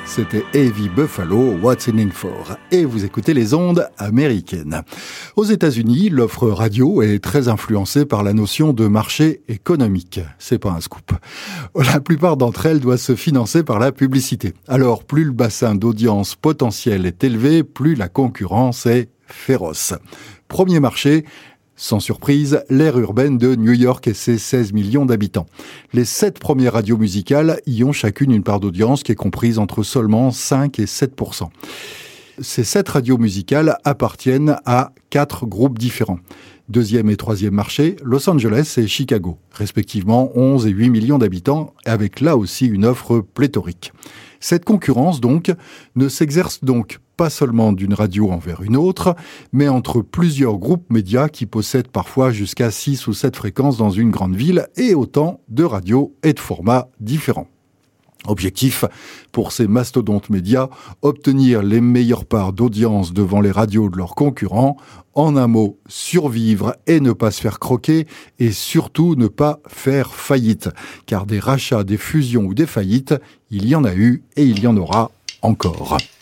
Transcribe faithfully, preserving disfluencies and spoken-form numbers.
C'était Heavy Buffalo, What's in it for? Et vous écoutez les ondes américaines. Aux États-Unis, l'offre radio est très influencée par la notion de marché économique. C'est pas un scoop. La plupart d'entre elles doivent se financer par la publicité. Alors, plus le bassin d'audience potentiel est élevé, plus la concurrence est féroce. Premier marché, sans surprise, l'aire urbaine de New York et ses seize millions d'habitants. Les sept premières radios musicales y ont chacune une part d'audience qui est comprise entre seulement cinq et sept pour cent. Ces sept radios musicales appartiennent à quatre groupes différents. Deuxième et troisième marché, Los Angeles et Chicago, respectivement onze et huit millions d'habitants, avec là aussi une offre pléthorique. Cette concurrence, donc, ne s'exerce donc pas seulement d'une radio envers une autre, mais entre plusieurs groupes médias qui possèdent parfois jusqu'à six ou sept fréquences dans une grande ville et autant de radios et de formats différents. Objectif, pour ces mastodontes médias, obtenir les meilleures parts d'audience devant les radios de leurs concurrents, en un mot, survivre et ne pas se faire croquer, et surtout ne pas faire faillite. Car des rachats, des fusions ou des faillites, il y en a eu et il y en aura encore.